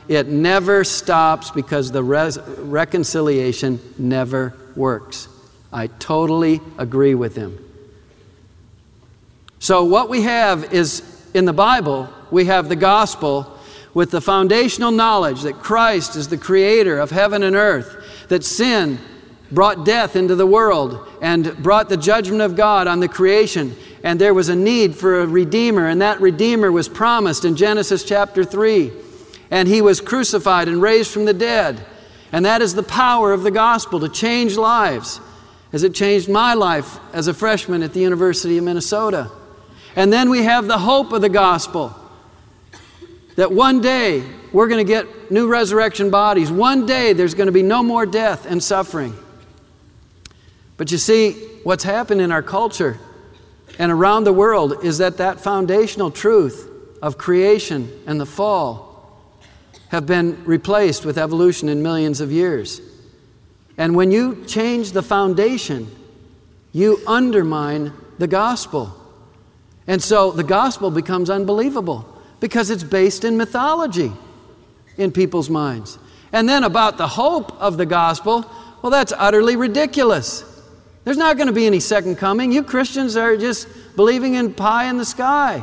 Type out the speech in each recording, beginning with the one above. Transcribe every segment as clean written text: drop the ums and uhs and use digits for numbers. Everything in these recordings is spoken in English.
it never stops because the reconciliation never works. I totally agree with him. So what we have is, in the Bible, we have the gospel with the foundational knowledge that Christ is the creator of heaven and earth, that sin brought death into the world and brought the judgment of God on the creation, and there was a need for a Redeemer, and that Redeemer was promised in Genesis chapter 3, and he was crucified and raised from the dead, and that is the power of the gospel to change lives, as it changed my life as a freshman at the University of Minnesota. And then we have the hope of the gospel, that one day we're going to get new resurrection bodies. One day there's going to be no more death and suffering. But you see, what's happened in our culture and around the world is that foundational truth of creation and the fall have been replaced with evolution in millions of years. And when you change the foundation, you undermine the gospel. And so the gospel becomes unbelievable because it's based in mythology in people's minds. And then about the hope of the gospel, well, that's utterly ridiculous. There's not going to be any second coming. You Christians are just believing in pie in the sky.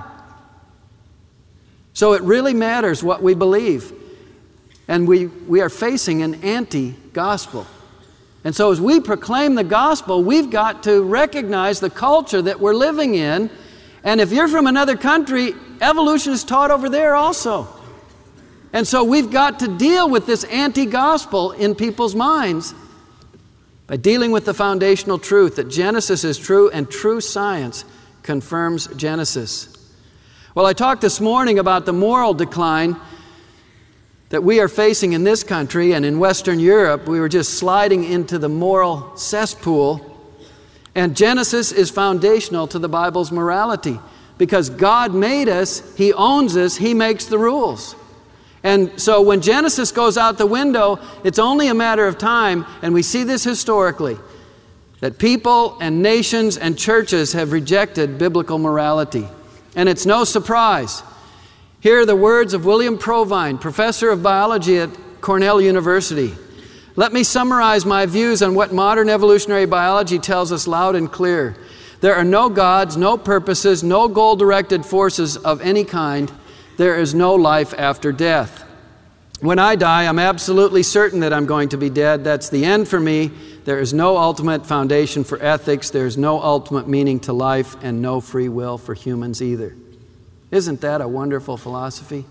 So it really matters what we believe. And we are facing an anti-gospel. And so as we proclaim the gospel, we've got to recognize the culture that we're living in. And if you're from another country, evolution is taught over there also. And so we've got to deal with this anti-gospel in people's minds by dealing with the foundational truth that Genesis is true and true science confirms Genesis. Well, I talked this morning about the moral decline that we are facing in this country, and in Western Europe we were just sliding into the moral cesspool. And Genesis is foundational to the Bible's morality because God made us, He owns us, He makes the rules. And so when Genesis goes out the window, it's only a matter of time, and we see this historically, that people and nations and churches have rejected biblical morality. And it's no surprise. Here are the words of William Provine, professor of biology at Cornell University. Let me summarize my views on what modern evolutionary biology tells us loud and clear. There are no gods, no purposes, no goal-directed forces of any kind. There is no life after death. When I die, I'm absolutely certain that I'm going to be dead. That's the end for me. There is no ultimate foundation for ethics. There is no ultimate meaning to life and no free will for humans either. Isn't that a wonderful philosophy?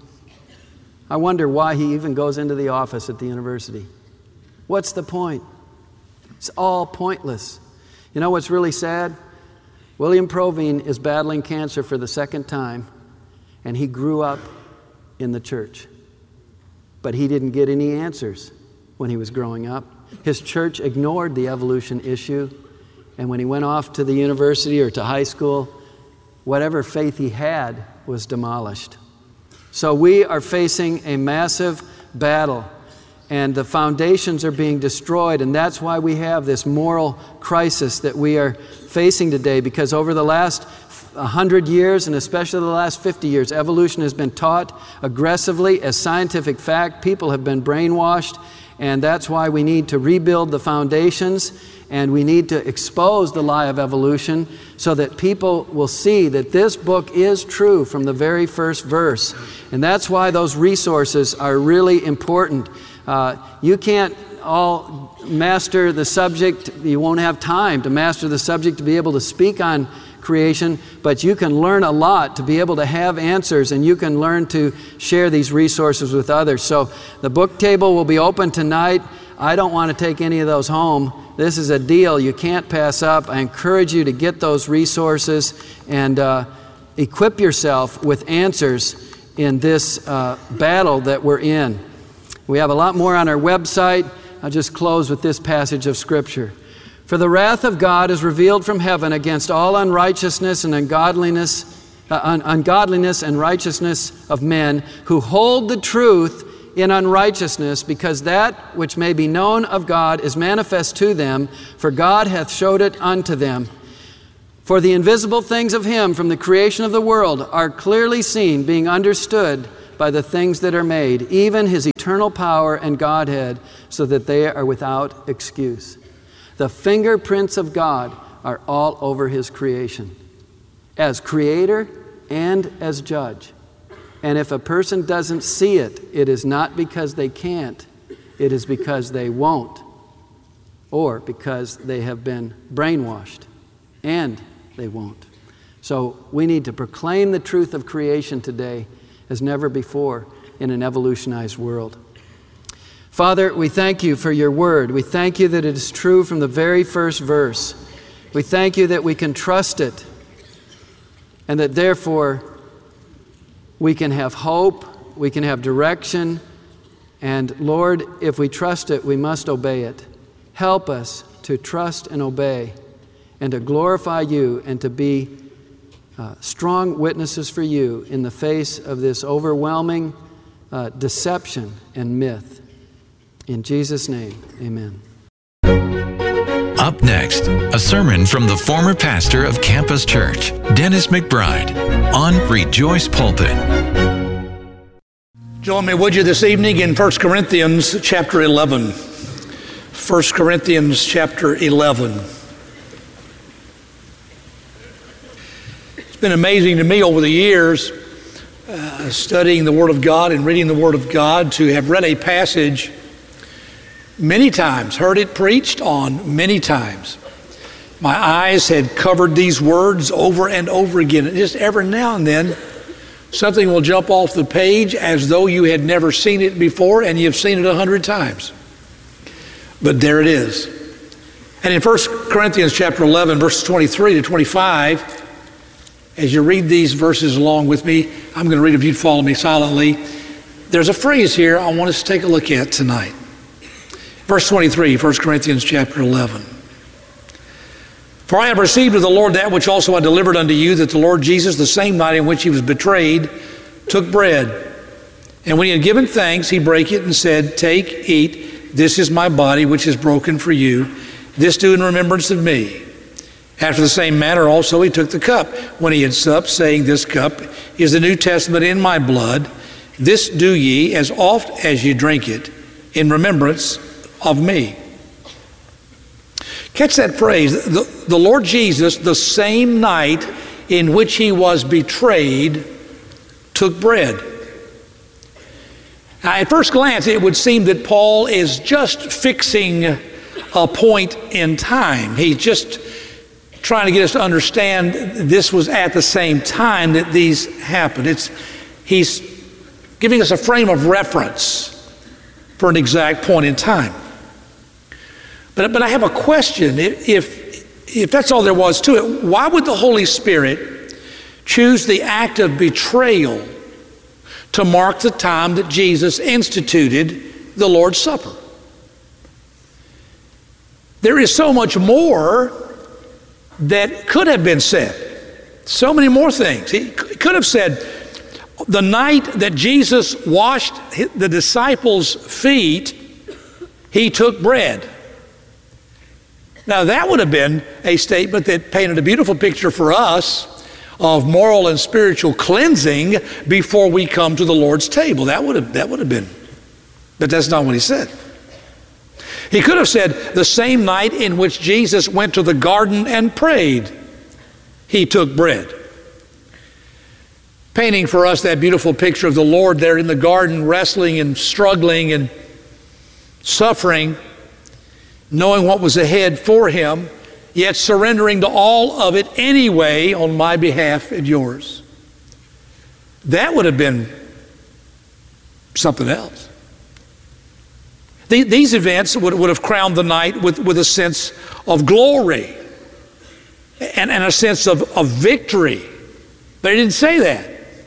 I wonder why he even goes into the office at the university. What's the point? It's all pointless. You know what's really sad? William Provine is battling cancer for the second time, and he grew up in the church. But he didn't get any answers when he was growing up. His church ignored the evolution issue, and when he went off to the university or to high school, whatever faith he had was demolished. So we are facing a massive battle, and the foundations are being destroyed, and that's why we have this moral crisis that we are facing today, because over the last 100 years, and especially the last 50 years, evolution has been taught aggressively as scientific fact. People have been brainwashed, and that's why we need to rebuild the foundations, and we need to expose the lie of evolution so that people will see that this book is true from the very first verse. And that's why those resources are really important. You can't all master the subject. You won't have time to master the subject to be able to speak on creation, but you can learn a lot to be able to have answers, and you can learn to share these resources with others. So the book table will be open tonight. I don't want to take any of those home. This is a deal you can't pass up. I encourage you to get those resources and equip yourself with answers in this battle that we're in. We have a lot more on our website. I'll just close with this passage of Scripture. For the wrath of God is revealed from heaven against all unrighteousness and ungodliness and righteousness of men who hold the truth in unrighteousness, because that which may be known of God is manifest to them, for God hath showed it unto them. For the invisible things of Him from the creation of the world are clearly seen, being understood by by the things that are made, even his eternal power and Godhead, so that they are without excuse. The fingerprints of God are all over his creation, as creator and as judge. And if a person doesn't see it, it is not because they can't, it is because they won't, or because they have been brainwashed, and they won't. So we need to proclaim the truth of creation today as never before in an evolutionized world. Father, we thank you for your word. We thank you that it is true from the very first verse. We thank you that we can trust it, and that therefore we can have hope, we can have direction, and Lord, if we trust it, we must obey it. Help us to trust and obey, and to glorify you, and to be strong witnesses for you in the face of this overwhelming deception and myth. In Jesus' name, amen. Up next, a sermon from the former pastor of Campus Church, Dennis McBride, on Rejoice Pulpit. Join me, would you, this evening in 1 Corinthians chapter 11. 1 Corinthians chapter 11. It's been amazing to me over the years, studying the Word of God and reading the Word of God, to have read a passage many times, heard it preached on many times. My eyes had covered these words over and over again. And just every now and then, something will jump off the page as though you had never seen it before, and you've seen it 100 times. But there it is. And in 1 Corinthians chapter 11, verses 23 to 25, as you read these verses along with me, I'm going to read if you'd follow me silently. There's a phrase here I want us to take a look at tonight. Verse 23, 1 Corinthians chapter 11. For I have received of the Lord that which also I delivered unto you, that the Lord Jesus, the same night in which he was betrayed, took bread. And when he had given thanks, he brake it and said, Take, eat, this is my body, which is broken for you. This do in remembrance of me. After the same manner also he took the cup, when he had supped, saying, This cup is the New Testament in my blood. This do ye, as oft as ye drink it, in remembrance of me. Catch that phrase. The Lord Jesus, the same night in which he was betrayed, took bread. Now, at first glance, it would seem that Paul is just fixing a point in time. He's just trying to get us to understand this was at the same time that these happened. He's giving us a frame of reference for an exact point in time. But I have a question. If that's all there was to it, why would the Holy Spirit choose the act of betrayal to mark the time that Jesus instituted the Lord's Supper? There is so much more that could have been said. So many more things. He could have said, the night that Jesus washed the disciples' feet, he took bread. Now that would have been a statement that painted a beautiful picture for us of moral and spiritual cleansing before we come to the Lord's table. That would have been, but that's not what he said. He could have said, the same night in which Jesus went to the garden and prayed, he took bread. Painting for us that beautiful picture of the Lord there in the garden, wrestling and struggling and suffering, knowing what was ahead for him, yet surrendering to all of it anyway on my behalf and yours. That would have been something else. These events would have crowned the night with a sense of glory and a sense of victory. But he didn't say that.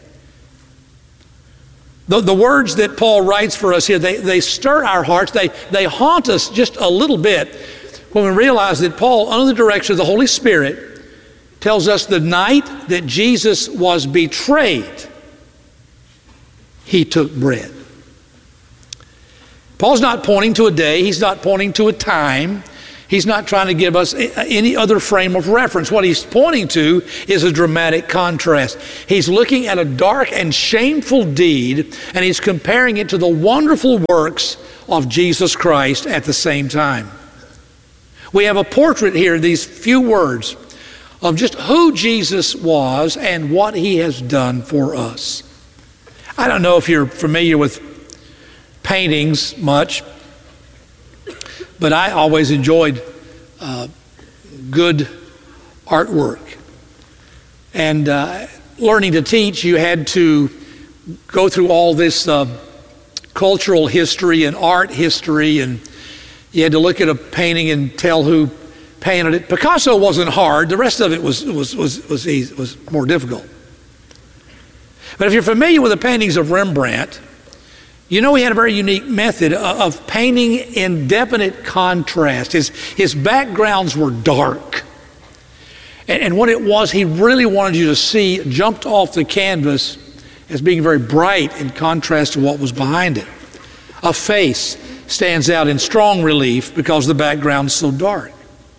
The words that Paul writes for us here, they stir our hearts. They haunt us just a little bit when we realize that Paul, under the direction of the Holy Spirit, tells us the night that Jesus was betrayed, he took bread. Paul's not pointing to a day. He's not pointing to a time. He's not trying to give us any other frame of reference. What he's pointing to is a dramatic contrast. He's looking at a dark and shameful deed, and he's comparing it to the wonderful works of Jesus Christ at the same time. We have a portrait here, these few words, of just who Jesus was and what he has done for us. I don't know if you're familiar with paintings much, but I always enjoyed good artwork. And learning to teach, you had to go through all this cultural history and art history, and you had to look at a painting and tell who painted it. Picasso wasn't hard. The rest of it was more difficult. But if you're familiar with the paintings of Rembrandt, you know he had a very unique method of painting in definite contrast. His backgrounds were dark. And what it was, he really wanted you to see jumped off the canvas as being very bright in contrast to what was behind it. A face stands out in strong relief because the background is so dark.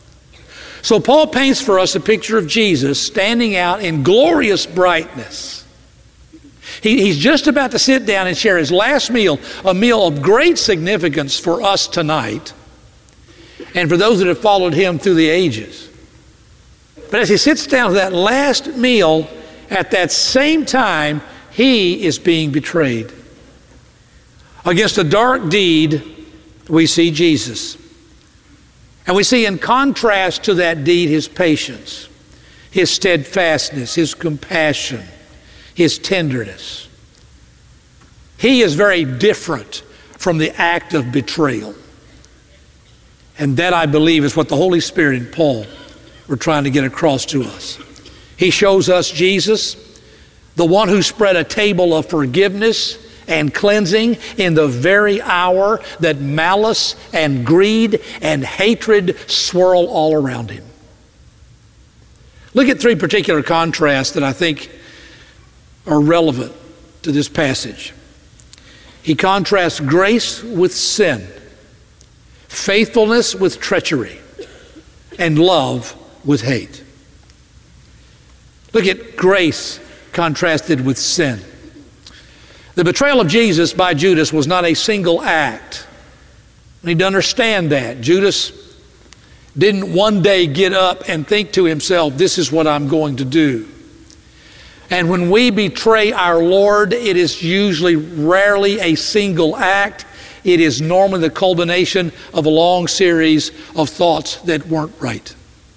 So Paul paints for us a picture of Jesus standing out in glorious brightness. He's just about to sit down and share his last meal, a meal of great significance for us tonight and for those that have followed him through the ages. But as he sits down to that last meal, at that same time, he is being betrayed. Against a dark deed, we see Jesus. And we see in contrast to that deed his patience, his steadfastness, his compassion, his tenderness. He is very different from the act of betrayal. And that, I believe, is what the Holy Spirit and Paul were trying to get across to us. He shows us Jesus, the one who spread a table of forgiveness and cleansing in the very hour that malice and greed and hatred swirl all around him. Look at three particular contrasts that I think are relevant to this passage. He contrasts grace with sin, faithfulness with treachery, and love with hate. Look at grace contrasted with sin. The betrayal of Jesus by Judas was not a single act. We need to understand that. Judas didn't one day get up and think to himself, this is what I'm going to do. And when we betray our Lord, it is rarely a single act. It is normally the culmination of a long series of thoughts that weren't right.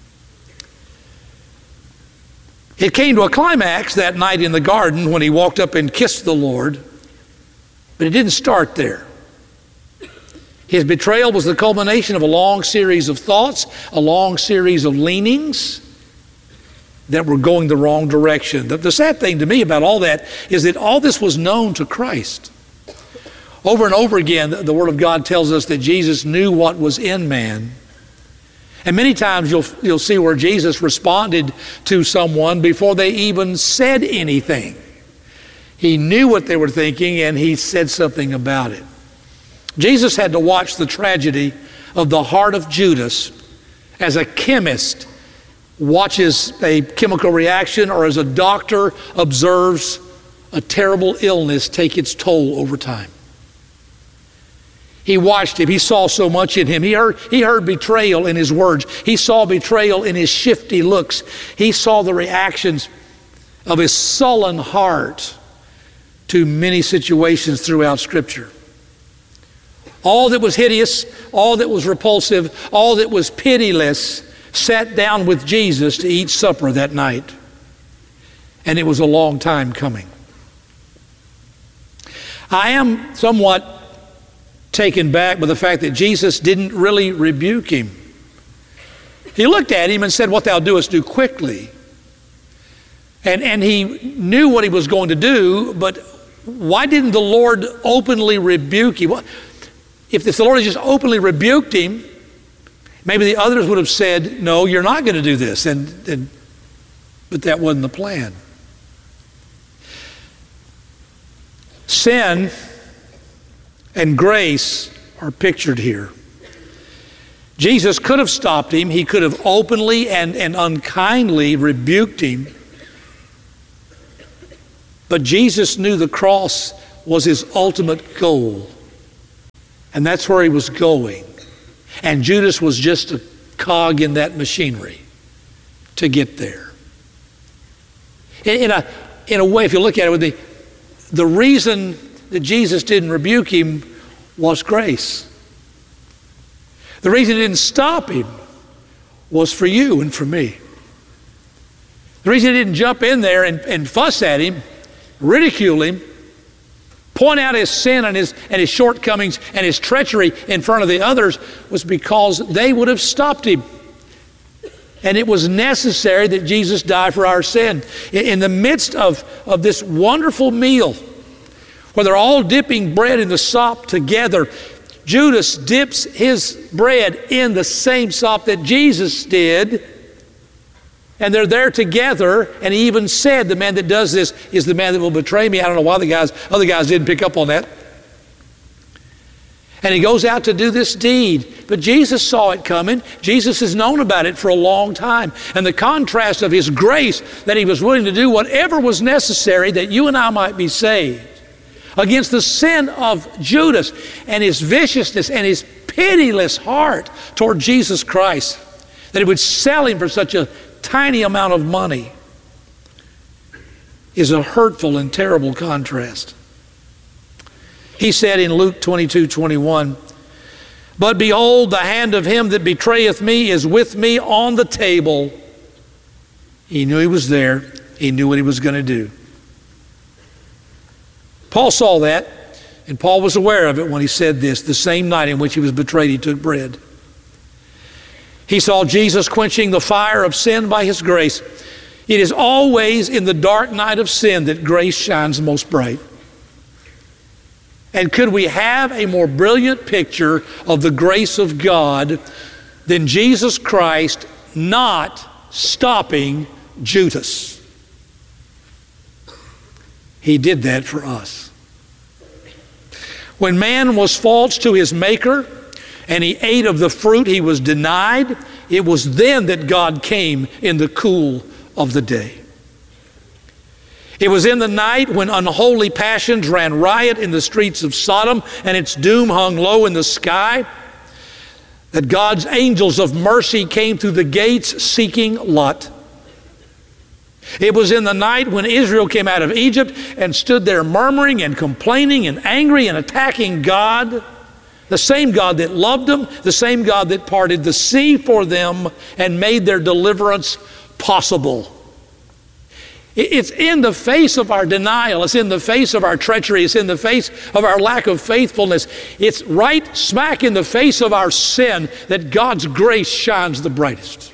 It came to a climax that night in the garden when he walked up and kissed the Lord, but it didn't start there. His betrayal was the culmination of a long series of thoughts, a long series of leanings that were going the wrong direction. The sad thing to me about all that is that all this was known to Christ. Over and over again, the Word of God tells us that Jesus knew what was in man. And many times you'll see where Jesus responded to someone before they even said anything. He knew what they were thinking and he said something about it. Jesus had to watch the tragedy of the heart of Judas as a chemist watches a chemical reaction or as a doctor observes a terrible illness take its toll over time. He watched him. He saw so much in him. He heard betrayal in his words. He saw betrayal in his shifty looks. He saw the reactions of his sullen heart to many situations throughout Scripture. All that was hideous, all that was repulsive, all that was pitiless sat down with Jesus to eat supper that night. And it was a long time coming. I am somewhat taken back by the fact that Jesus didn't really rebuke him. He looked at him and said, "What thou doest, do quickly." And he knew what he was going to do, but why didn't the Lord openly rebuke him? If the Lord had just openly rebuked him, maybe the others would have said, "No, you're not going to do this." But that wasn't the plan. Sin and grace are pictured here. Jesus could have stopped him. He could have openly and unkindly rebuked him. But Jesus knew the cross was his ultimate goal. And that's where he was going. And Judas was just a cog in that machinery to get there. In a way, if you look at it with me, the reason that Jesus didn't rebuke him was grace. The reason he didn't stop him was for you and for me. The reason he didn't jump in there and fuss at him, ridicule him, point out his sin and his shortcomings and his treachery in front of the others was because they would have stopped him. And it was necessary that Jesus die for our sin. In the midst of this wonderful meal, where they're all dipping bread in the sop together, Judas dips his bread in the same sop that Jesus did, and they're there together, and he even said, the man that does this is the man that will betray me. I don't know why other guys didn't pick up on that. And he goes out to do this deed. But Jesus saw it coming. Jesus has known about it for a long time. And the contrast of his grace, that he was willing to do whatever was necessary that you and I might be saved, against the sin of Judas and his viciousness and his pitiless heart toward Jesus Christ, that he would sell him for such a tiny amount of money, is a hurtful and terrible contrast. He said in Luke 22:21, "But behold, the hand of him that betrayeth me is with me on the table." He knew he was there. He knew what he was going to do. Paul saw that, and Paul was aware of it when he said this. The same night in which he was betrayed, he took bread. He saw Jesus quenching the fire of sin by his grace. It is always in the dark night of sin that grace shines most bright. And could we have a more brilliant picture of the grace of God than Jesus Christ not stopping Judas? He did that for us. When man was false to his Maker and he ate of the fruit he was denied, it was then that God came in the cool of the day. It was in the night when unholy passions ran riot in the streets of Sodom and its doom hung low in the sky that God's angels of mercy came through the gates seeking Lot. It was in the night when Israel came out of Egypt and stood there murmuring and complaining and angry and attacking God, the same God that loved them, the same God that parted the sea for them and made their deliverance possible. It's in the face of our denial. It's in the face of our treachery. It's in the face of our lack of faithfulness. It's right smack in the face of our sin that God's grace shines the brightest.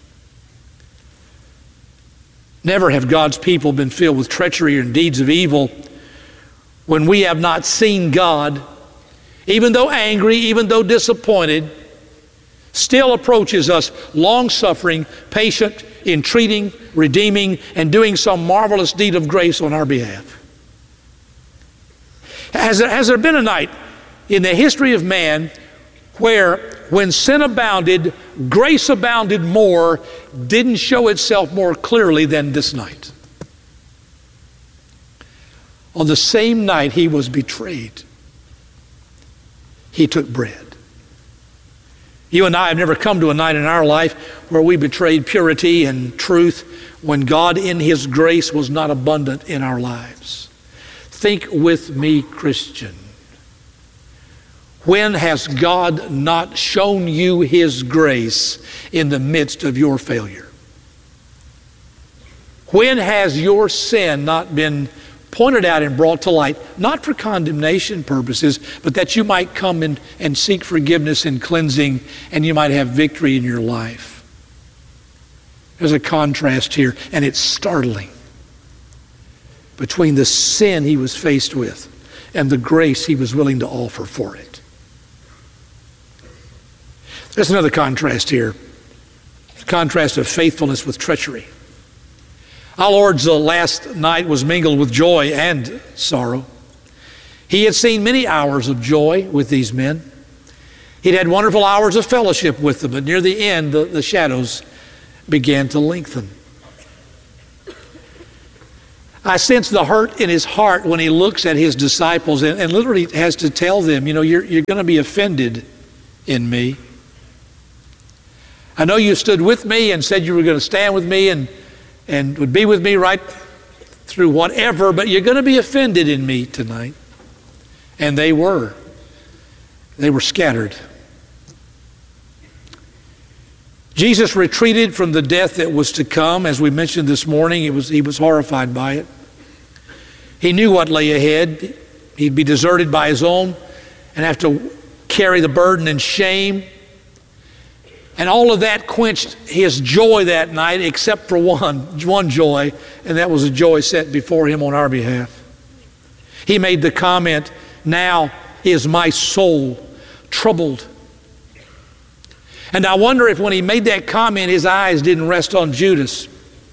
Never have God's people been filled with treachery and deeds of evil when we have not seen God, even though angry, even though disappointed, still approaches us long-suffering, patient, entreating, redeeming, and doing some marvelous deed of grace on our behalf. Has there been a night in the history of man where, when sin abounded, grace abounded more, didn't show itself more clearly than this night? On the same night he was betrayed, he took bread. You and I have never come to a night in our life where we betrayed purity and truth when God in His grace was not abundant in our lives. Think with me, Christian. When has God not shown you His grace in the midst of your failure? When has your sin not been pointed out and brought to light, not for condemnation purposes, but that you might come in and seek forgiveness and cleansing, and you might have victory in your life? There's a contrast here, and it's startling, between the sin he was faced with and the grace he was willing to offer for it. There's another contrast here, the contrast of faithfulness with treachery. Our Lord's last night was mingled with joy and sorrow. He had seen many hours of joy with these men, He'd had wonderful hours of fellowship with them, but near the end, the shadows began to lengthen. I sense the hurt in his heart when he looks at his disciples and literally has to tell them, you're going to be offended in me. I know you stood with me and said you were going to stand with me and would be with me right through whatever, but you're going to be offended in me tonight. And they were. They were scattered. Jesus retreated from the death that was to come. As we mentioned this morning, he was horrified by it. He knew what lay ahead. He'd be deserted by his own and have to carry the burden and shame. And all of that quenched his joy that night, except for one joy, and that was a joy set before him on our behalf. He made the comment, "Now is my soul troubled." And I wonder if when he made that comment, his eyes didn't rest on Judas.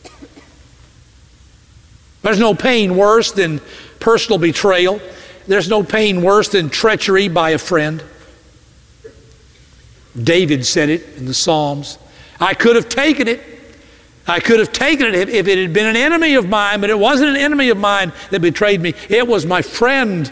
There's no pain worse than personal betrayal. There's no pain worse than treachery by a friend. David said it in the Psalms. I could have taken it. I could have taken it if it had been an enemy of mine, but it wasn't an enemy of mine that betrayed me. It was my friend.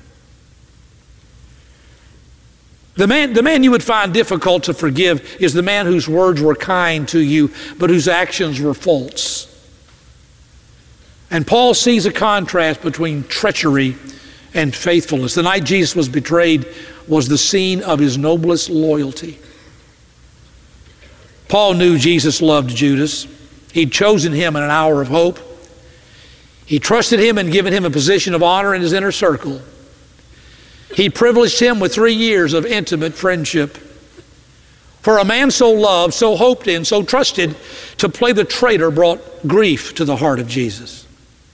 The man you would find difficult to forgive is the man whose words were kind to you, but whose actions were false. And Paul sees a contrast between treachery and faithfulness. The night Jesus was betrayed was the scene of his noblest loyalty. Paul knew Jesus loved Judas. He'd chosen him in an hour of hope. He trusted him and given him a position of honor in his inner circle. He privileged him with 3 years of intimate friendship. For a man so loved, so hoped in, so trusted, to play the traitor brought grief to the heart of Jesus.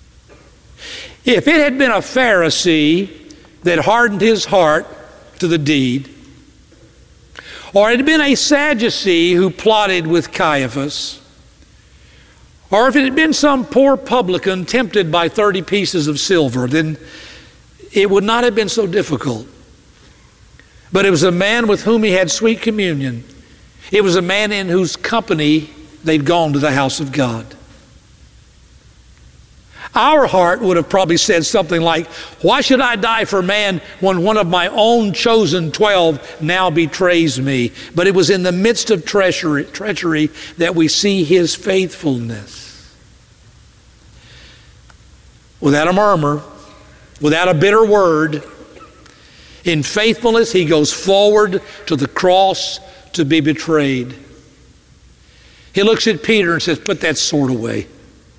If it had been a Pharisee that hardened his heart to the deed, or it had been a Sadducee who plotted with Caiaphas, or if it had been some poor publican tempted by 30 pieces of silver, then it would not have been so difficult. But it was a man with whom he had sweet communion. It was a man in whose company they'd gone to the house of God. Our heart would have probably said something like, why should I die for man when one of my own chosen 12 now betrays me? But it was in the midst of treachery that we see his faithfulness. Without a murmur, without a bitter word, in faithfulness, he goes forward to the cross to be betrayed. He looks at Peter and says, put that sword away.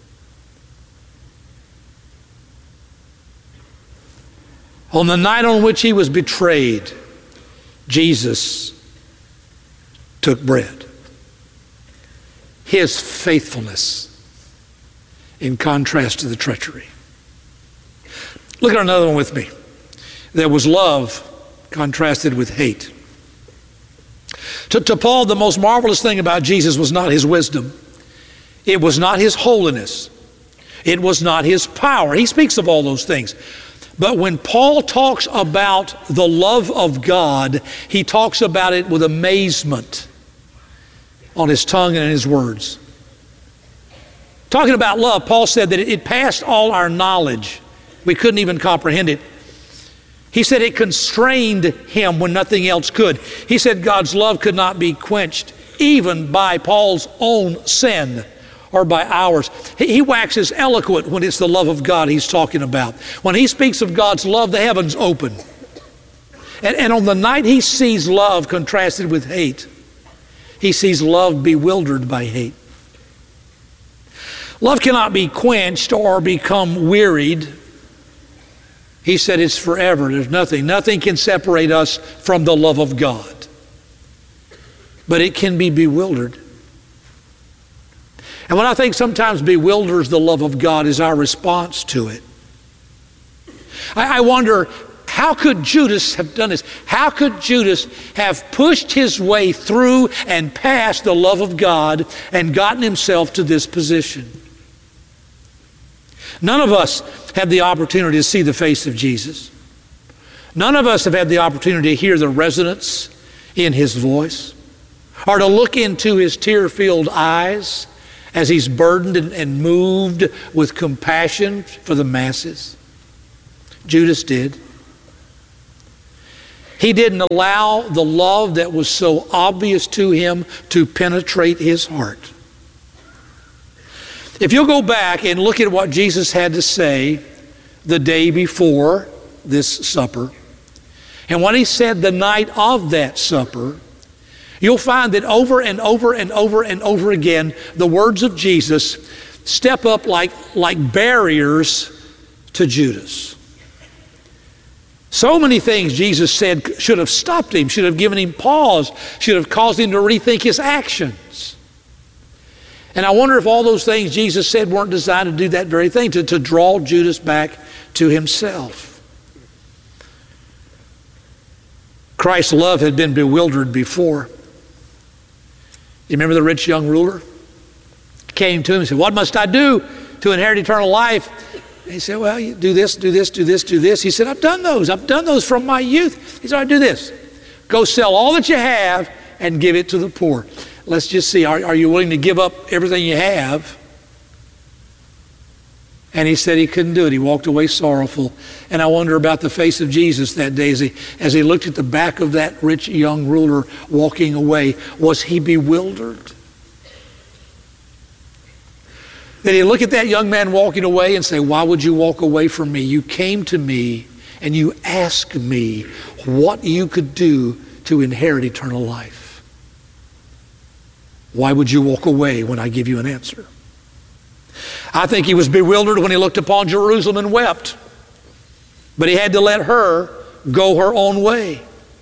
On the night on which he was betrayed, Jesus took bread. His faithfulness in contrast to the treachery. Look at another one with me. There was love contrasted with hate. To Paul, the most marvelous thing about Jesus was not his wisdom. It was not his holiness. It was not his power. He speaks of all those things. But when Paul talks about the love of God, he talks about it with amazement on his tongue and in his words. Talking about love, Paul said that it passed all our knowledge. We couldn't even comprehend it. He said it constrained him when nothing else could. He said God's love could not be quenched even by Paul's own sin or by ours. He waxes eloquent when it's the love of God he's talking about. When he speaks of God's love, the heavens open. And on the night he sees love contrasted with hate, he sees love bewildered by hate. Love cannot be quenched or become wearied. He said it's forever. There's nothing can separate us from the love of God. But it can be bewildered. And what I think sometimes bewilders the love of God is our response to it. I wonder, how could Judas have done this? How could Judas have pushed his way through and past the love of God and gotten himself to this position? None of us had the opportunity to see the face of Jesus. None of us have had the opportunity to hear the resonance in his voice, or to look into his tear-filled eyes as he's burdened and moved with compassion for the masses. Judas did. He didn't allow the love that was so obvious to him to penetrate his heart. If you'll go back and look at what Jesus had to say the day before this supper, and what he said the night of that supper, you'll find that over and over and over and over again, the words of Jesus step up like barriers to Judas. So many things Jesus said should have stopped him, should have given him pause, should have caused him to rethink his actions. And I wonder if all those things Jesus said weren't designed to do that very thing, to draw Judas back to himself. Christ's love had been bewildered before. You remember the rich young ruler? Came to him and said, "What must I do to inherit eternal life?" And he said, "Well, you do this, do this, do this, do this." He said, I've done those from my youth. He said, "All right, do this. Go sell all that you have and give it to the poor." Let's just see, are you willing to give up everything you have? And he said he couldn't do it. He walked away sorrowful. And I wonder about the face of Jesus that day as he looked at the back of that rich young ruler walking away. Was he bewildered? Did he look at that young man walking away and say, "Why would you walk away from me? You came to me and you asked me what you could do to inherit eternal life. Why would you walk away when I give you an answer?" I think he was bewildered when he looked upon Jerusalem and wept. But he had to let her go her own way.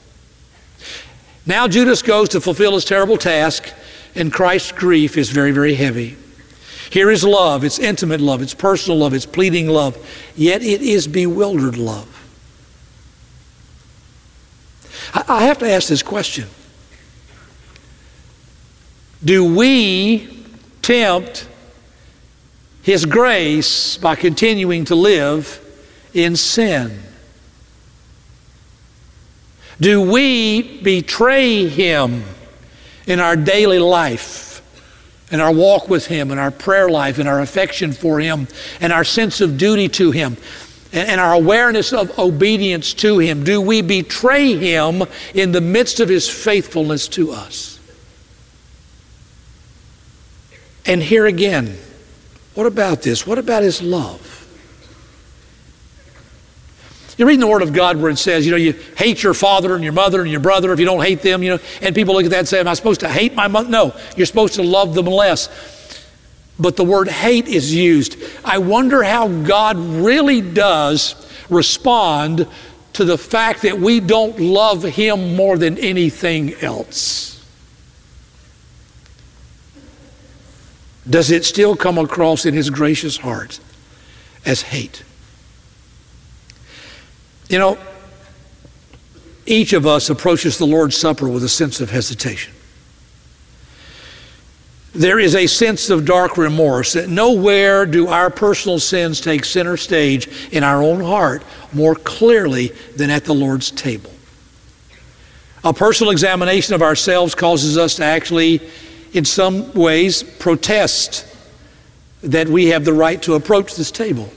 Now Judas goes to fulfill his terrible task, and Christ's grief is very, very heavy. Here is love. It's intimate love. It's personal love. It's pleading love. Yet it is bewildered love. I have to ask this question. Do we tempt His grace by continuing to live in sin? Do we betray Him in our daily life, in our walk with Him, in our prayer life, in our affection for Him, and our sense of duty to Him, and our awareness of obedience to Him? Do we betray Him in the midst of His faithfulness to us? And here again, what about this? What about His love? You read in the Word of God where it says, you hate your father and your mother and your brother if you don't hate them, and people look at that and say, am I supposed to hate my mother? No, you're supposed to love them less. But the word hate is used. I wonder how God really does respond to the fact that we don't love Him more than anything else. Does it still come across in His gracious heart as hate? Each of us approaches the Lord's Supper with a sense of hesitation. There is a sense of dark remorse that nowhere do our personal sins take center stage in our own heart more clearly than at the Lord's table. A personal examination of ourselves causes us to actually, in some ways, protest that we have the right to approach this table.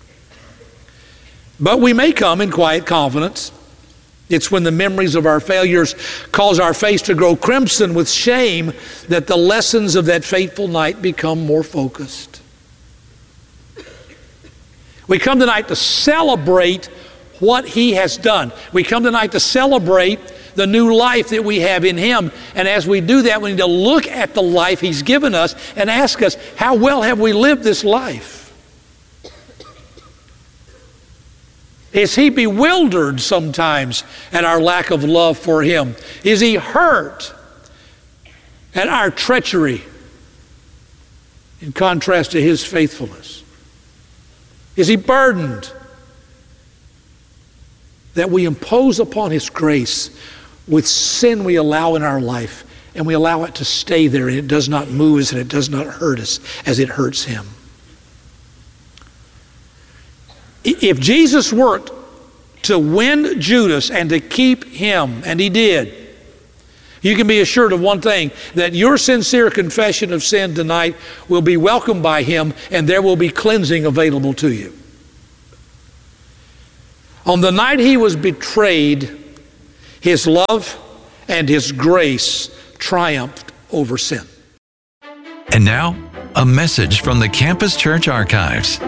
But we may come in quiet confidence. It's when the memories of our failures cause our face to grow crimson with shame that the lessons of that fateful night become more focused. We come tonight to celebrate what He has done. We come tonight to celebrate the new life that we have in Him. And as we do that, we need to look at the life He's given us and ask us, how well have we lived this life? Is He bewildered sometimes at our lack of love for Him? Is He hurt at our treachery in contrast to His faithfulness? Is He burdened that we impose upon His grace with sin we allow in our life, and we allow it to stay there, and it does not move us and it does not hurt us as it hurts Him? If Jesus worked to win Judas and to keep him, and He did, You can be assured of one thing, that your sincere confession of sin tonight will be welcomed by Him, and there will be cleansing available to you. On the night He was betrayed, His love and His grace triumphed over sin. And now, a message from the Campus Church Archives.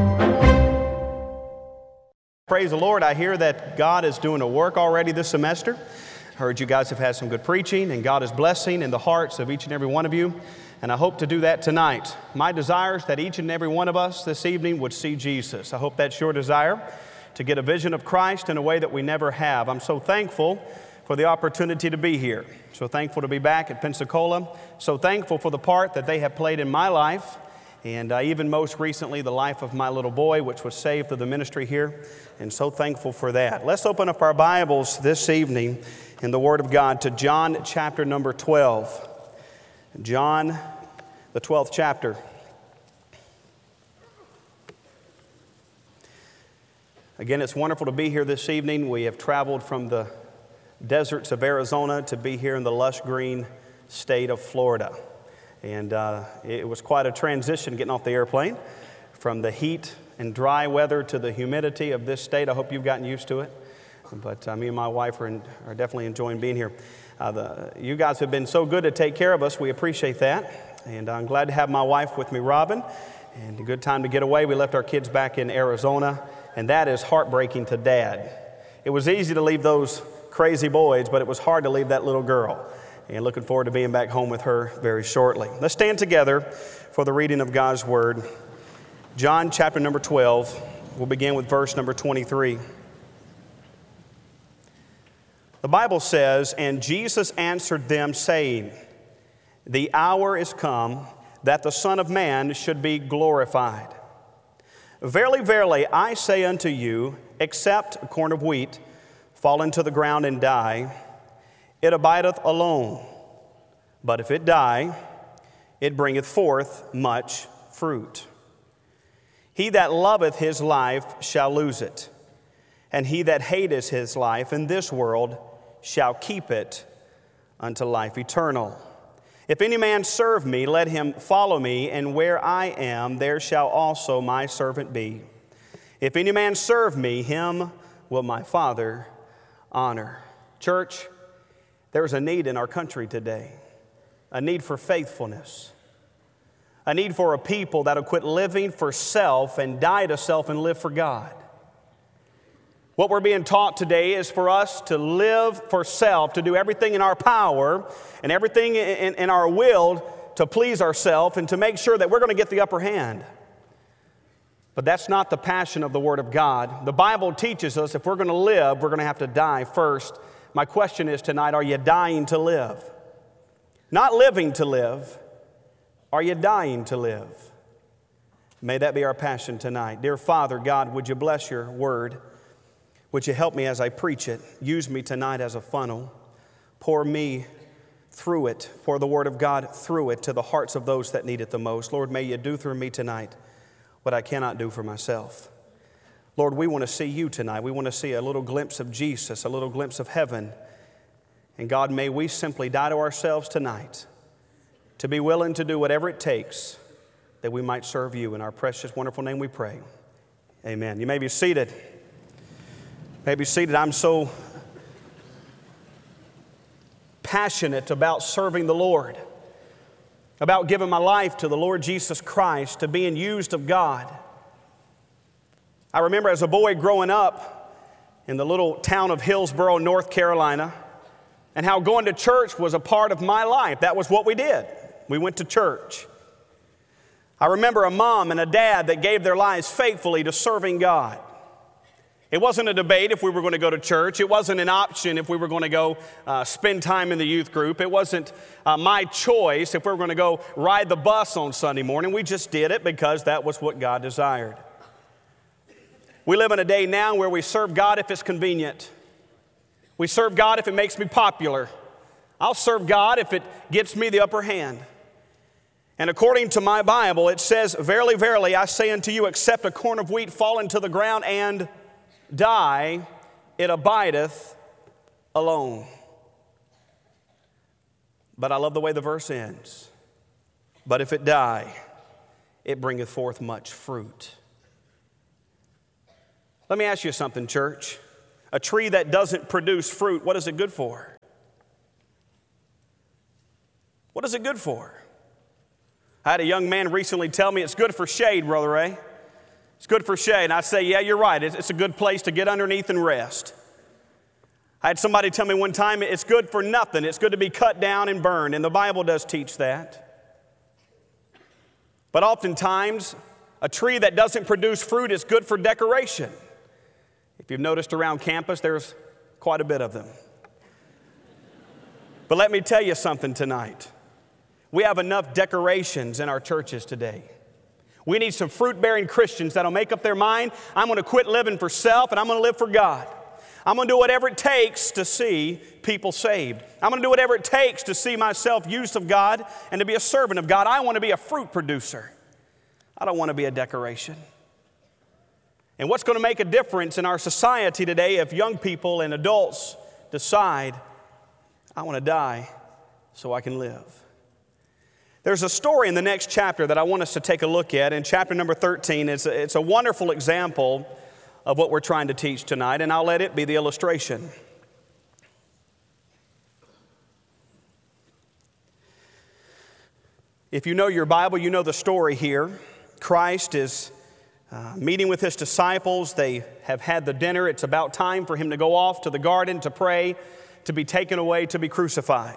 Praise the Lord. I hear that God is doing a work already this semester. Heard you guys have had some good preaching, and God is blessing in the hearts of each and every one of you, and I hope to do that tonight. My desire is that each and every one of us this evening would see Jesus. I hope that's your desire, to get a vision of Christ in a way that we never have. I'm so thankful for the opportunity to be here. So thankful to be back at Pensacola. So thankful for the part that they have played in my life, and even most recently the life of my little boy, which was saved through the ministry here, and so thankful for that. Let's open up our Bibles this evening in the Word of God to John chapter number 12. John, the 12th chapter. Again, it's wonderful to be here this evening. We have traveled from the deserts of Arizona to be here in the lush green state of Florida. And it was quite a transition getting off the airplane from the heat and dry weather to the humidity of this state. I hope you've gotten used to it. But me and my wife are definitely enjoying being here. You guys have been so good to take care of us. We appreciate that. And I'm glad to have my wife with me, Robin. And a good time to get away. We left our kids back in Arizona. And that is heartbreaking to Dad. It was easy to leave those crazy boys, but it was hard to leave that little girl. And looking forward to being back home with her very shortly. Let's stand together for the reading of God's Word. John chapter number 12. We'll begin with verse number 23. The Bible says, "And Jesus answered them, saying, The hour is come that the Son of Man should be glorified. Verily, verily, I say unto you, except a corn of wheat fall into the ground and die, it abideth alone. But if it die, it bringeth forth much fruit. He that loveth his life shall lose it, and he that hateth his life in this world shall keep it unto life eternal. If any man serve me, let him follow me, and where I am, there shall also my servant be. If any man serve me, him will my Father honor." Church, there's a need in our country today, a need for faithfulness, a need for a people that will quit living for self and die to self and live for God. What we're being taught today is for us to live for self, to do everything in our power and everything in our will to please ourselves and to make sure that we're going to get the upper hand. But that's not the passion of the Word of God. The Bible teaches us if we're going to live, we're going to have to die first. My question is tonight, are you dying to live? Not living to live. Are you dying to live? May that be our passion tonight. Dear Father, God, would you bless your word? Would you help me as I preach it? Use me tonight as a funnel. Pour me through it, pour the Word of God through it to the hearts of those that need it the most. Lord, may you do through me tonight what I cannot do for myself. Lord, we want to see you tonight. We want to see a little glimpse of Jesus, a little glimpse of heaven. And God, may we simply die to ourselves tonight to be willing to do whatever it takes that we might serve you. In our precious, wonderful name we pray. Amen. You may be seated. You may be seated. I'm so passionate about serving the Lord, about giving my life to the Lord Jesus Christ, to being used of God. I remember as a boy growing up in the little town of Hillsborough, North Carolina, and how going to church was a part of my life. That was what we did. We went to church. I remember a mom and a dad that gave their lives faithfully to serving God. It wasn't a debate if we were going to go to church. It wasn't an option if we were going to go spend time in the youth group. It wasn't my choice if we were going to go ride the bus on Sunday morning. We just did it because that was what God desired. We live in a day now where we serve God if it's convenient. We serve God if it makes me popular. I'll serve God if it gets me the upper hand. And according to my Bible, it says, "Verily, verily, I say unto you, except a corn of wheat fall into the ground and die, it abideth alone." But I love the way the verse ends. But if it die, it bringeth forth much fruit. Let me ask you something, church. A tree that doesn't produce fruit, what is it good for? What is it good for? I had a young man recently tell me it's good for shade, Brother Ray. It's good for shade. And I say, yeah, you're right. It's a good place to get underneath and rest. I had somebody tell me one time it's good for nothing. It's good to be cut down and burned. And the Bible does teach that. But oftentimes, a tree that doesn't produce fruit is good for decoration. If you've noticed around campus, there's quite a bit of them. But let me tell you something tonight. We have enough decorations in our churches today. We need some fruit-bearing Christians that'll make up their mind, I'm going to quit living for self and I'm going to live for God. I'm going to do whatever it takes to see people saved. I'm going to do whatever it takes to see myself used of God and to be a servant of God. I want to be a fruit producer. I don't want to be a decoration. And what's going to make a difference in our society today if young people and adults decide, I want to die so I can live? There's a story in the next chapter that I want us to take a look at. In chapter number 13, it's a wonderful example of what we're trying to teach tonight, and I'll let it be the illustration. If you know your Bible, you know the story here. Christ is meeting with his disciples. They have had the dinner. It's about time for him to go off to the garden to pray, to be taken away, to be crucified.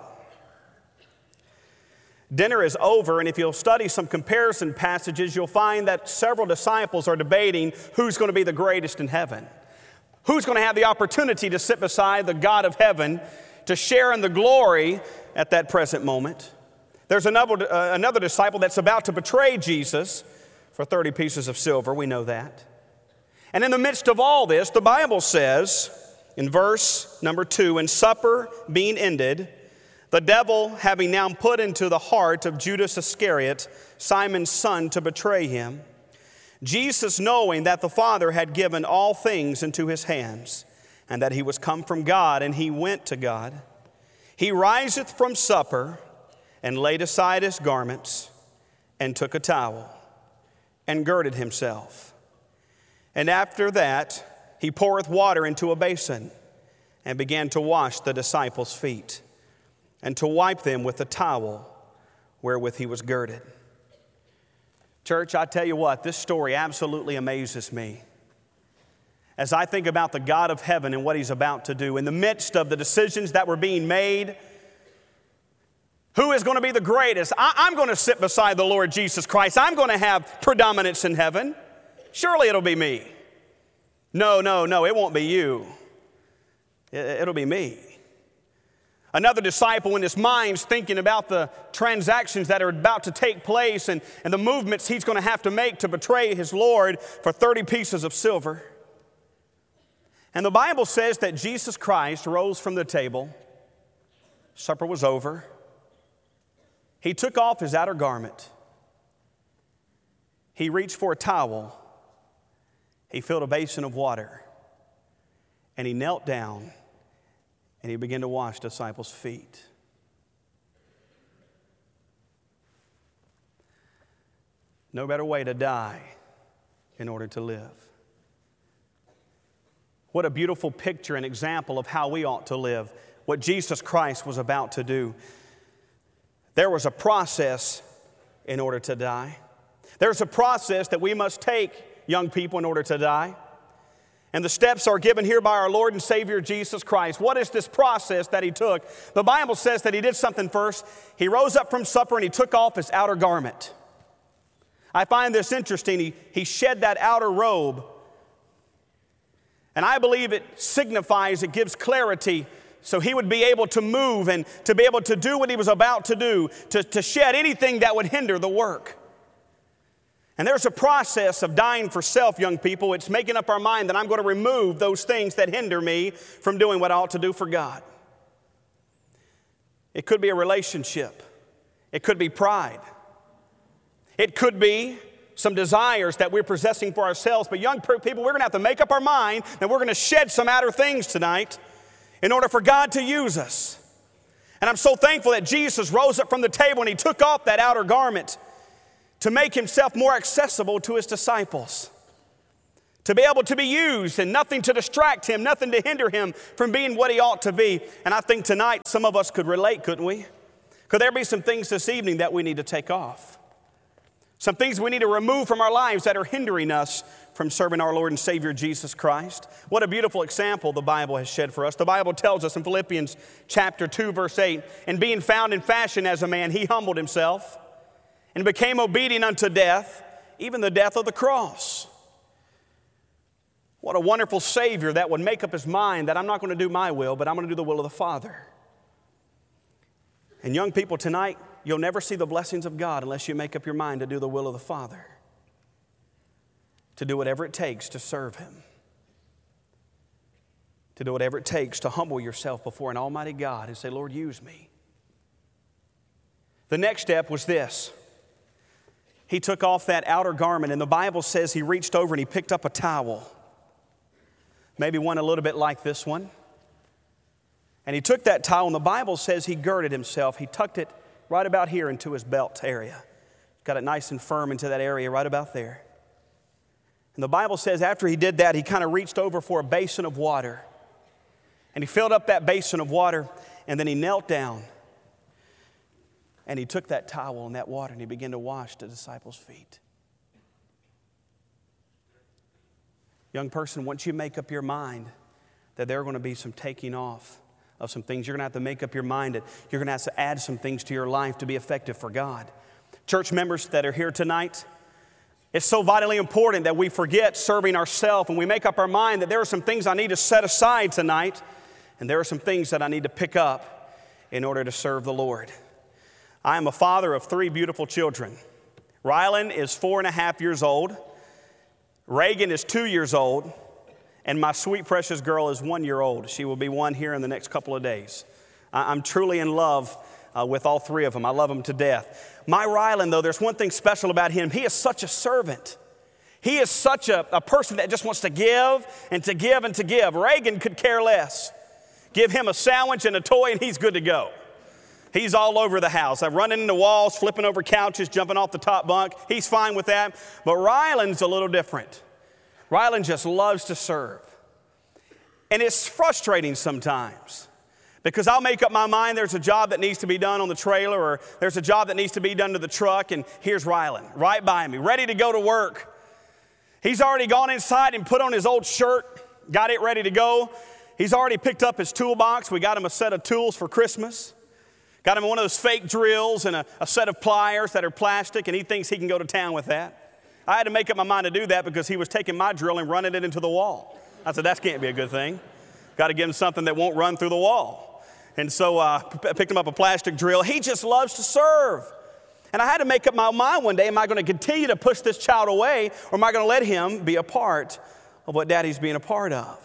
Dinner is over, and if you'll study some comparison passages, you'll find that several disciples are debating who's going to be the greatest in heaven. Who's going to have the opportunity to sit beside the God of heaven to share in the glory at that present moment. There's another disciple that's about to betray Jesus for 30 pieces of silver. We know that. And in the midst of all this, the Bible says in verse number 2, and supper being ended, the devil having now put into the heart of Judas Iscariot, Simon's son, to betray him, Jesus, knowing that the Father had given all things into his hands, and that he was come from God, and he went to God, he riseth from supper, and laid aside his garments, and took a towel, and girded himself. And after that, he poureth water into a basin, and began to wash the disciples' feet, and to wipe them with the towel wherewith he was girded. Church, I tell you what, this story absolutely amazes me. As I think about the God of heaven and what he's about to do, in the midst of the decisions that were being made, who is going to be the greatest? I'm going to sit beside the Lord Jesus Christ. I'm going to have predominance in heaven. Surely it'll be me. No, it won't be you. It'll be me. Another disciple in his mind's thinking about the transactions that are about to take place and the movements he's going to have to make to betray his Lord for 30 pieces of silver. And the Bible says that Jesus Christ rose from the table. Supper was over. He took off his outer garment. He reached for a towel. He filled a basin of water. And he knelt down. And he began to wash the disciples' feet. No better way to die in order to live. What a beautiful picture and example of how we ought to live, what Jesus Christ was about to do. There was a process in order to die. There's a process that we must take, young people, in order to die. And the steps are given here by our Lord and Savior Jesus Christ. What is this process that he took? The Bible says that he did something first. He rose up from supper and he took off his outer garment. I find this interesting. He shed that outer robe. And I believe it signifies, it gives clarity so he would be able to move and to be able to do what he was about to do, to shed anything that would hinder the work. And there's a process of dying for self, young people. It's making up our mind that I'm going to remove those things that hinder me from doing what I ought to do for God. It could be a relationship. It could be pride. It could be some desires that we're possessing for ourselves. But young people, we're going to have to make up our mind that we're going to shed some outer things tonight in order for God to use us. And I'm so thankful that Jesus rose up from the table and he took off that outer garment to make himself more accessible to his disciples, to be able to be used and nothing to distract him, nothing to hinder him from being what he ought to be. And I think tonight some of us could relate, couldn't we? Could there be some things this evening that we need to take off? Some things we need to remove from our lives that are hindering us from serving our Lord and Savior Jesus Christ. What a beautiful example the Bible has shed for us. The Bible tells us in Philippians chapter 2, verse 8, and being found in fashion as a man, he humbled himself and became obedient unto death, even the death of the cross. What a wonderful Savior that would make up his mind that I'm not going to do my will, but I'm going to do the will of the Father. And young people, tonight, you'll never see the blessings of God unless you make up your mind to do the will of the Father, to do whatever it takes to serve him, to do whatever it takes to humble yourself before an almighty God and say, Lord, use me. The next step was this. He took off that outer garment, and the Bible says he reached over and he picked up a towel, maybe one a little bit like this one. And he took that towel, and the Bible says he girded himself. He tucked it right about here into his belt area. Got it nice and firm into that area right about there. And the Bible says after he did that, he kind of reached over for a basin of water. And he filled up that basin of water, and then he knelt down. And he took that towel and that water, and he began to wash the disciples' feet. Young person, once you make up your mind that there are going to be some taking off of some things, you're going to have to make up your mind that you're going to have to add some things to your life to be effective for God. Church members that are here tonight, it's so vitally important that we forget serving ourselves and we make up our mind that there are some things I need to set aside tonight, and there are some things that I need to pick up in order to serve the Lord. I am a father of 3 beautiful children. Rylan is 4.5 years old. Reagan is 2 years old. And my sweet, precious girl is 1 year old. She will be 1 here in the next couple of days. I'm truly in love with all 3 of them. I love them to death. My Rylan, though, there's one thing special about him. He is such a servant. He is such a person that just wants to give and to give and to give. Reagan could care less. Give him a sandwich and a toy and he's good to go. He's all over the house. I'm running into walls, flipping over couches, jumping off the top bunk. He's fine with that. But Rylan's a little different. Rylan just loves to serve. And it's frustrating sometimes because I'll make up my mind there's a job that needs to be done on the trailer, or there's a job that needs to be done to the truck, and here's Rylan right by me, ready to go to work. He's already gone inside and put on his old shirt, got it ready to go. He's already picked up his toolbox. We got him a set of tools for Christmas. Got him one of those fake drills and a set of pliers that are plastic, and he thinks he can go to town with that. I had to make up my mind to do that because he was taking my drill and running it into the wall. I said, that can't be a good thing. Got to give him something that won't run through the wall. And so I picked him up a plastic drill. He just loves to serve. And I had to make up my mind one day, am I going to continue to push this child away, or am I going to let him be a part of what Daddy's being a part of?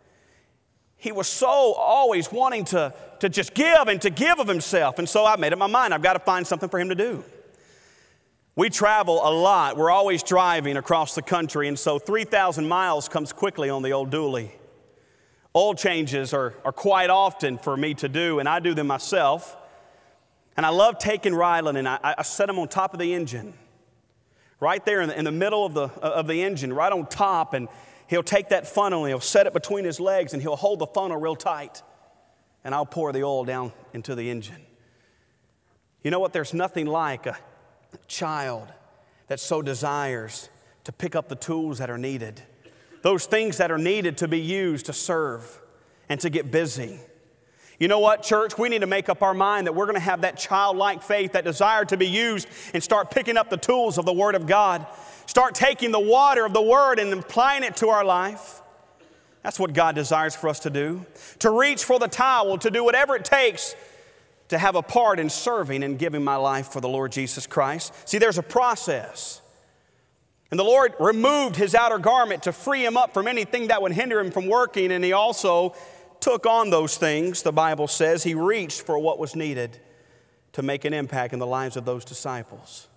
He was so always wanting to just give and to give of himself. And so I made up my mind, I've got to find something for him to do. We travel a lot. We're always driving across the country, and so 3,000 miles comes quickly on the old dually. Oil changes are quite often for me to do, and I do them myself. And I love taking Rylan, and I set him on top of the engine, right there in the middle of the engine, right on top, and he'll take that funnel and he'll set it between his legs, and he'll hold the funnel real tight, and I'll pour the oil down into the engine. You know what? There's nothing like a child that so desires to pick up the tools that are needed, those things that are needed to be used to serve and to get busy. You know what, church? We need to make up our mind that we're going to have that childlike faith, that desire to be used, and start picking up the tools of the Word of God. Start taking the water of the Word and applying it to our life. That's what God desires for us to do. To reach for the towel, to do whatever it takes to have a part in serving and giving my life for the Lord Jesus Christ. See, there's a process. And the Lord removed his outer garment to free him up from anything that would hinder him from working, and he also took on those things. The Bible says he reached for what was needed to make an impact in the lives of those disciples.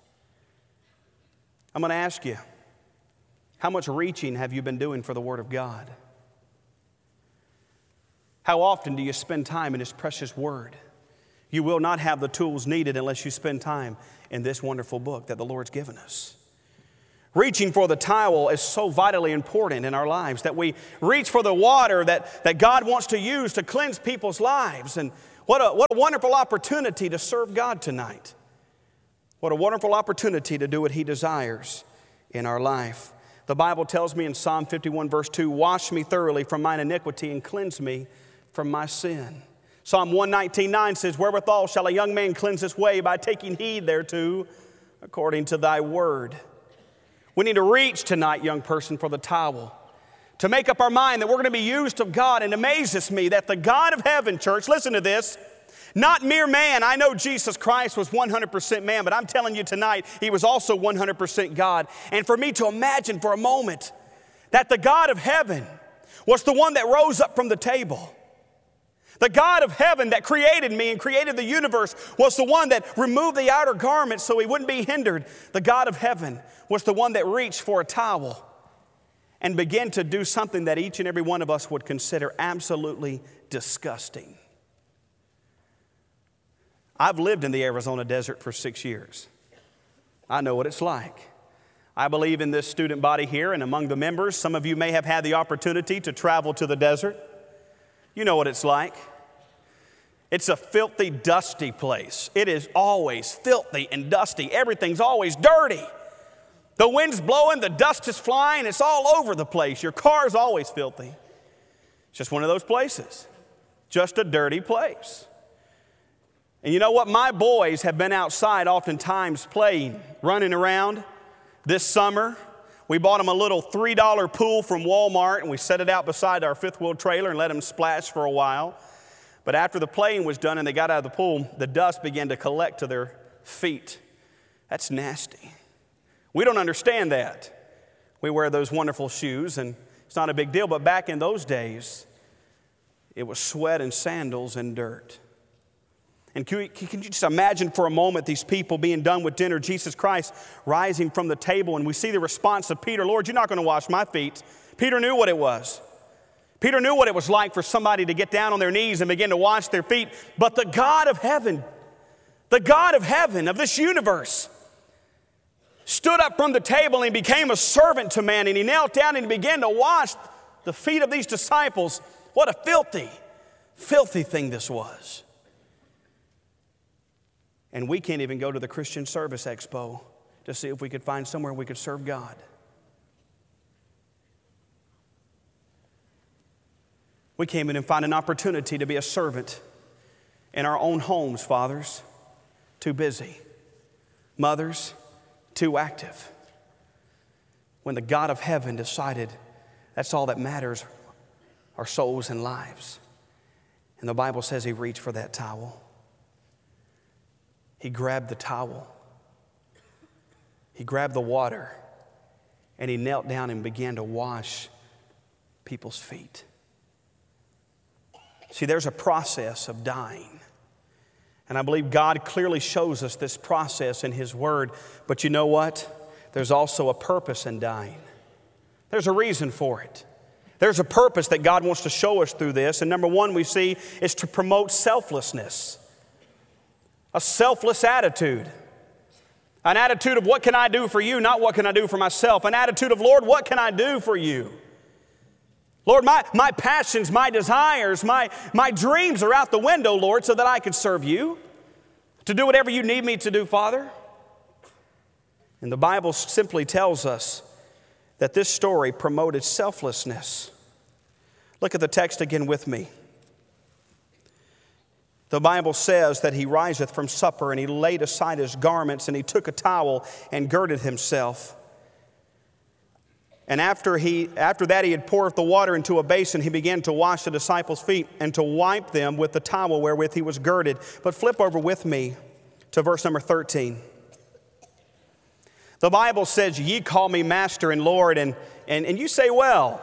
I'm going to ask you, how much reaching have you been doing for the Word of God? How often do you spend time in His precious Word? You will not have the tools needed unless you spend time in this wonderful book that the Lord's given us. Reaching for the towel is so vitally important in our lives, that we reach for the water that God wants to use to cleanse people's lives. And what a wonderful opportunity to serve God tonight. What a wonderful opportunity to do what He desires in our life. The Bible tells me in Psalm 51 verse 2, wash me thoroughly from mine iniquity and cleanse me from my sin. Psalm 119:9 says, wherewithal shall a young man cleanse his way? By taking heed thereto, according to thy word. We need to reach tonight, young person, for the towel, to make up our mind that we're going to be used of God. And it amazes me that the God of heaven, church, listen to this, not mere man. I know Jesus Christ was 100% man, but I'm telling you tonight, He was also 100% God. And for me to imagine for a moment that the God of heaven was the one that rose up from the table. The God of heaven that created me and created the universe was the one that removed the outer garment so He wouldn't be hindered. The God of heaven was the one that reached for a towel and began to do something that each and every one of us would consider absolutely disgusting. I've lived in the Arizona desert for 6 years. I know what it's like. I believe in this student body here and among the members, some of you may have had the opportunity to travel to the desert. You know what it's like. It's a filthy, dusty place. It is always filthy and dusty. Everything's always dirty. The wind's blowing, the dust is flying, it's all over the place. Your car's always filthy. It's just one of those places. Just a dirty place. And you know what? My boys have been outside oftentimes playing, running around. This summer, we bought them a little $3 pool from Walmart, and we set it out beside our fifth wheel trailer and let them splash for a while. But after the playing was done and they got out of the pool, the dust began to collect to their feet. That's nasty. We don't understand that. We wear those wonderful shoes, and it's not a big deal. But back in those days, it was sweat and sandals and dirt. And can you just imagine for a moment these people being done with dinner, Jesus Christ rising from the table, and we see the response of Peter, Lord, you're not going to wash my feet. Peter knew what it was. Peter knew what it was like for somebody to get down on their knees and begin to wash their feet. But the God of heaven of this universe, stood up from the table and became a servant to man, and He knelt down and began to wash the feet of these disciples. What a filthy, filthy thing this was. And we can't even go to the Christian Service Expo to see if we could find somewhere we could serve God. We can't even find an opportunity to be a servant in our own homes, fathers. Too busy. Mothers, too active. When the God of heaven decided that's all that matters, our souls and lives. And the Bible says He reached for that towel. He grabbed the towel. He grabbed the water, and He knelt down and began to wash people's feet. See, there's a process of dying. And I believe God clearly shows us this process in His Word. But you know what? There's also a purpose in dying. There's a reason for it. There's a purpose that God wants to show us through this. And number one we see is to promote selflessness. A selfless attitude. An attitude of what can I do for you, not what can I do for myself. An attitude of, Lord, what can I do for you? Lord, my passions, my desires, my dreams are out the window, Lord, so that I can serve you. To do whatever you need me to do, Father. And the Bible simply tells us that this story promoted selflessness. Look at the text again with me. The Bible says that He riseth from supper, and He laid aside His garments, and He took a towel and girded Himself. And after that He had poured the water into a basin, He began to wash the disciples' feet and to wipe them with the towel wherewith He was girded. But flip over with me to verse number 13. The Bible says, ye call me Master and Lord, and you say, well,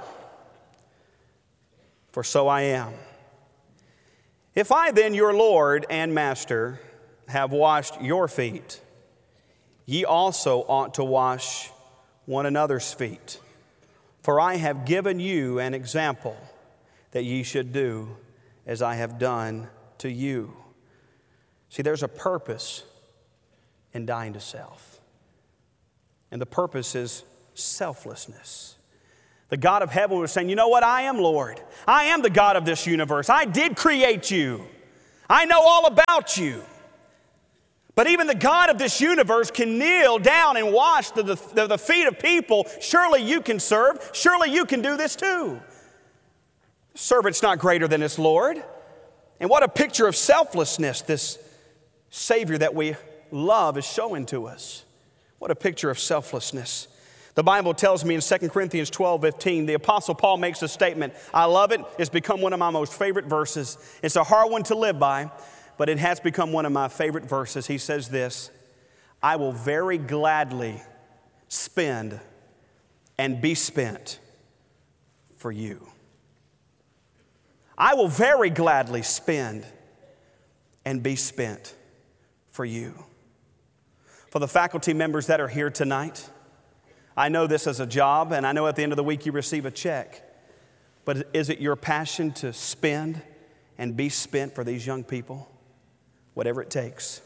for so I am. If I then, your Lord and Master, have washed your feet, ye also ought to wash one another's feet. For I have given you an example that ye should do as I have done to you. See, there's a purpose in dying to self. And the purpose is selflessness. The God of heaven was saying, you know what? I am Lord. I am the God of this universe. I did create you. I know all about you. But even the God of this universe can kneel down and wash the feet of people. Surely you can serve. Surely you can do this too. The servant's not greater than his Lord. And what a picture of selflessness this Savior that we love is showing to us. What a picture of selflessness. The Bible tells me in 2 Corinthians 12:15, the Apostle Paul makes a statement. I love it. It's become one of my most favorite verses. It's a hard one to live by, but it has become one of my favorite verses. He says this, I will very gladly spend and be spent for you. I will very gladly spend and be spent for you. For the faculty members that are here tonight, I know this is a job, and I know at the end of the week you receive a check. But is it your passion to spend and be spent for these young people? Whatever it takes.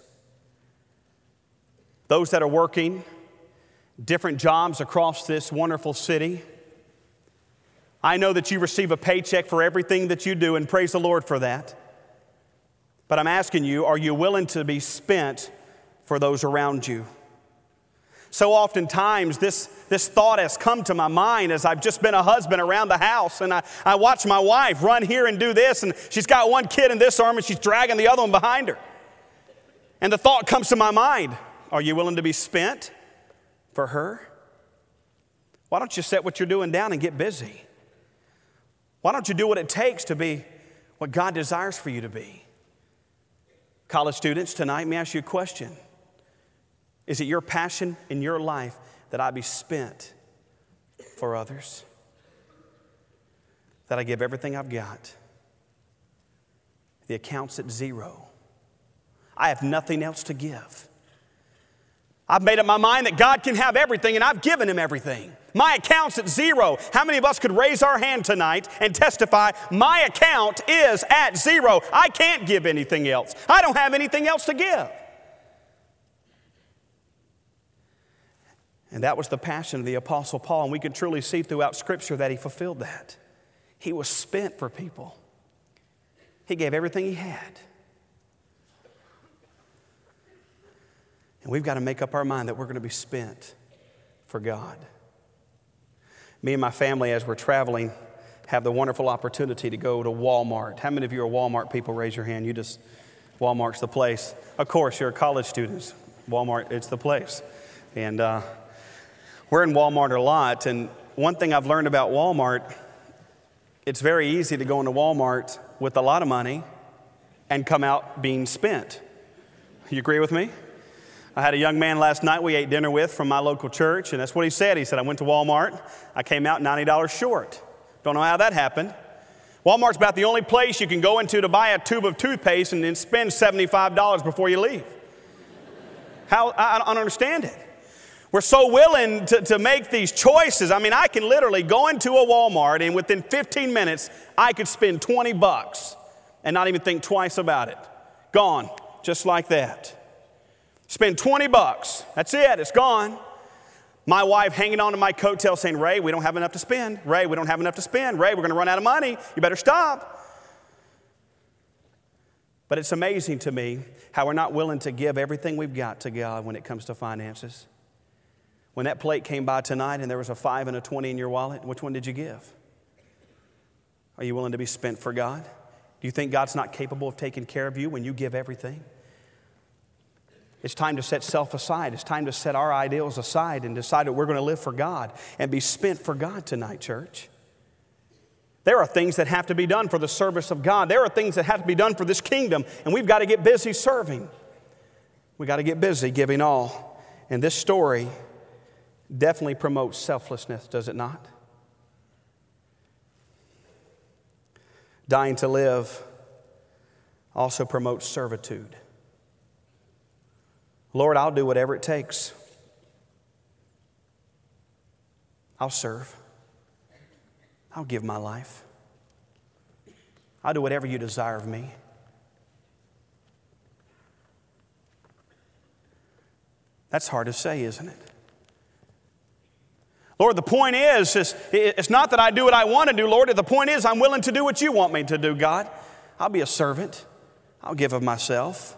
Those that are working different jobs across this wonderful city, I know that you receive a paycheck for everything that you do, and praise the Lord for that. But I'm asking you, are you willing to be spent for those around you? So oftentimes this thought has come to my mind as I've just been a husband around the house, and I watch my wife run here and do this, and she's got one kid in this arm and she's dragging the other one behind her. And the thought comes to my mind, are you willing to be spent for her? Why don't you set what you're doing down and get busy? Why don't you do what it takes to be what God desires for you to be? College students, tonight, let me ask you a question. Is it your passion in your life that I be spent for others? That I give everything I've got? The account's at zero. I have nothing else to give. I've made up my mind that God can have everything, and I've given him everything. My account's at zero. How many of us could raise our hand tonight and testify, my account is at zero. I can't give anything else. I don't have anything else to give. And that was the passion of the Apostle Paul, and we can truly see throughout Scripture that he fulfilled that. He was spent for people. He gave everything he had. And we've got to make up our mind that we're going to be spent for God. Me and my family, as we're traveling, have the wonderful opportunity to go to Walmart. How many of you are Walmart people? Raise your hand. Walmart's the place. Of course, you're college students. Walmart, it's the place. And we're in Walmart a lot. And one thing I've learned about Walmart, it's very easy to go into Walmart with a lot of money and come out being spent. You agree with me? I had a young man last night we ate dinner with from my local church, and that's what he said. He said, I went to Walmart. I came out $90 short. Don't know how that happened. Walmart's about the only place you can go into to buy a tube of toothpaste and then spend $75 before you leave. I don't understand it. We're so willing to make these choices. I mean, I can literally go into a Walmart, and within 15 minutes, I could spend $20 and not even think twice about it. Gone, just like that. Spend $20. That's it. It's gone. My wife hanging on to my coattail saying, Ray, we don't have enough to spend. Ray, we don't have enough to spend. Ray, we're going to run out of money. You better stop. But it's amazing to me how we're not willing to give everything we've got to God when it comes to finances. When that plate came by tonight and there was a 5 and a 20 in your wallet, which one did you give? Are you willing to be spent for God? Do you think God's not capable of taking care of you when you give everything? It's time to set self aside. It's time to set our ideals aside and decide that we're going to live for God and be spent for God tonight, church. There are things that have to be done for the service of God. There are things that have to be done for this kingdom, and we've got to get busy serving. We've got to get busy giving all. And this story definitely promotes selflessness, does it not? Dying to live also promotes servitude. Lord, I'll do whatever it takes. I'll serve. I'll give my life. I'll do whatever you desire of me. That's hard to say, isn't it? Lord, the point is, it's not that I do what I want to do, Lord. The point is I'm willing to do what you want me to do, God. I'll be a servant. I'll give of myself.